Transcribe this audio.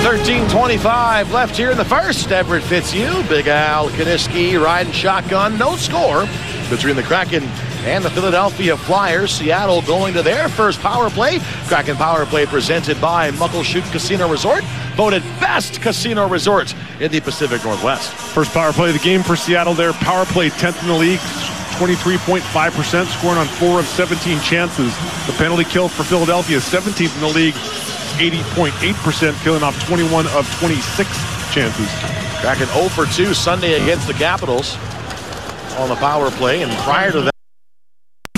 13:25 left here in the first. Everett Fitzhugh, Big Al Kaniski riding shotgun. No score between the Kraken and the Philadelphia Flyers. Seattle going to their first power play. Kraken power play presented by Muckleshoot Casino Resort, voted best casino resort in the Pacific Northwest. First power play of the game for Seattle. Their power play 10th in the league, 23.5%, scoring on 4 of 17 chances. The penalty kill for Philadelphia is 17th in the league, 80.8%, killing off 21 of 26 chances. Kraken 0 for 2 Sunday against the Capitals on the power play, and prior to that,